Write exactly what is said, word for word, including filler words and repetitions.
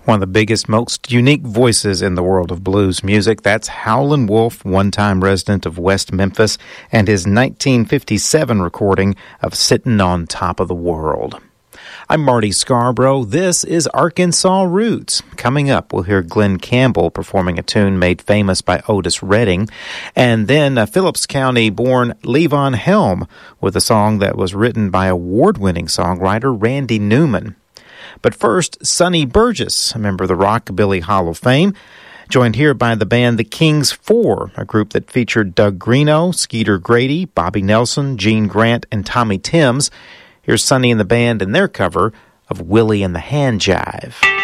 One of the biggest, most unique voices in the world of blues music. That's Howlin' Wolf, one-time resident of West Memphis, and his nineteen fifty-seven recording of Sittin' on Top of the World. I'm Marty Scarborough. This is Arkansas Roots. Coming up, we'll hear Glenn Campbell performing a tune made famous by Otis Redding, and then uh, Phillips County-born Levon Helm with a song that was written by award-winning songwriter Randy Newman. But first, Sonny Burgess, a member of the Rockabilly Hall of Fame, joined here by the band The Kings Four, a group that featured Doug Greeno, Skeeter Grady, Bobby Nelson, Gene Grant, and Tommy Timms. Here's Sonny and the band in their cover of Willie and the Hand Jive.